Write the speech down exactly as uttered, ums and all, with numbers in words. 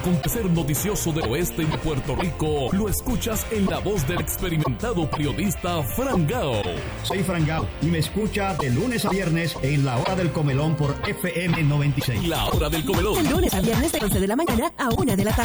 acontecer noticioso del oeste de Puerto Rico lo escuchas en la voz del experimentado periodista Fran Gao. Soy Fran Gao y me escucha de lunes a viernes en La Hora del Comelón por F M noventa y seis. La Hora del Comelón. De lunes a viernes de once de la mañana a una de la tarde.